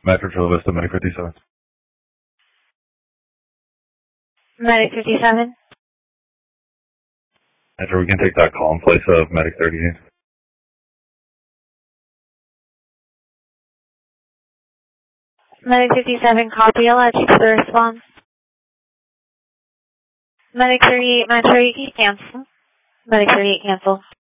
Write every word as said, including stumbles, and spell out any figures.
Metro Chula Vista, Medic fifty-seven. Medic fifty-seven. Metro, we can take that call in place of Medic thirty-eight. Medic fifty-seven, copy. I'll add you to the response. Medic thirty-eight, Metro, you can cancel. Medic thirty-eight, cancel.